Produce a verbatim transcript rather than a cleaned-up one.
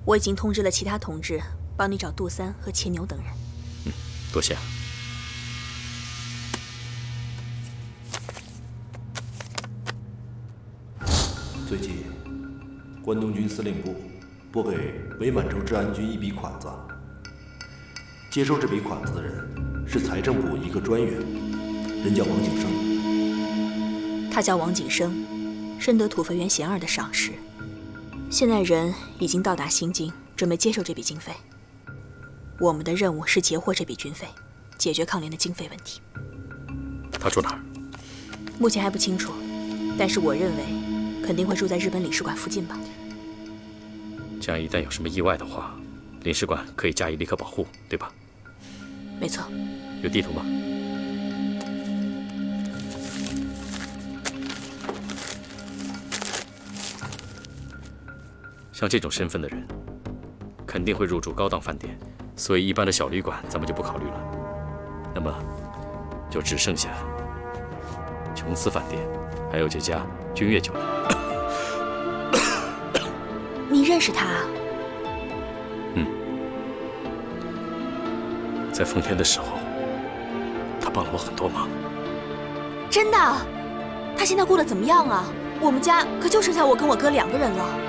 我已经通知了其他同志，帮你找杜三和钱牛等人。 嗯，多谢啊。 最近，关东军司令部拨给伪满洲治安军一笔款子，接收这笔款子的人是财政部一个专员，人叫王景生。 他叫王景生，深得土肥原贤二的赏识。现在人已经到达新京，准备接受这笔经费。我们的任务是截获这笔军费，解决抗联的经费问题。 他住哪儿？ 目前还不清楚，但是我认为肯定会住在日本领事馆附近吧。 这样一旦有什么意外的话，领事馆可以加以立刻保护，对吧？ 没错。 有地图吗？像这种身份的人，肯定会入住高档饭店，所以一般的小旅馆咱们就不考虑了。那么，就只剩下琼斯饭店，还有这家君悦酒店。 你认识他啊？ 嗯，在奉天的时候，他帮了我很多忙。 真的？他现在过得怎么样啊？我们家可就剩下我跟我哥两个人了。